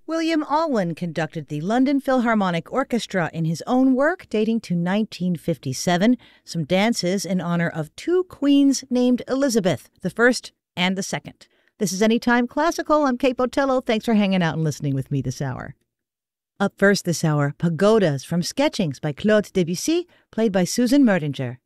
William Alwyn conducted the London Philharmonic Orchestra in his own work dating to 1957, some dances in honor of two queens named Elizabeth, the first and the second. This is Anytime Classical. I'm Kate Botello. Thanks for hanging out and listening with me this hour. Up first this hour, Pagodas from Sketchings by Claude Debussy, played by Susan Merdinger.